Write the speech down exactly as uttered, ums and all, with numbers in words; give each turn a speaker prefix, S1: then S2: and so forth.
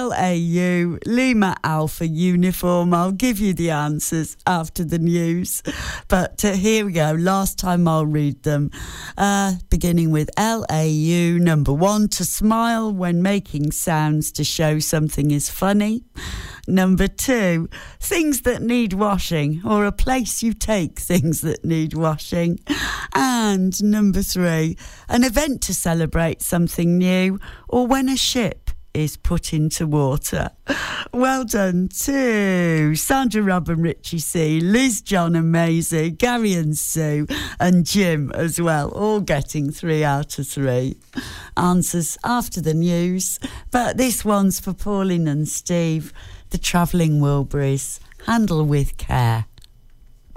S1: L A U, Lima Alpha uniform. I'll give you the answers after the news. But uh, here we go. Last time I'll read them. Uh, beginning with L A U, number one, to smile when making sounds to show something is funny. Number two, things that need washing, or a place you take things that need washing. And number three, an event to celebrate something new, or when a ship is put into water. Well done to Sandra, Rob and Richie C, Liz, John and Maisie, Gary and Sue and Jim as well, all getting three out of three. Answers after the news, but this one's for Pauline and Steve. The Travelling Wilburys, handle with care.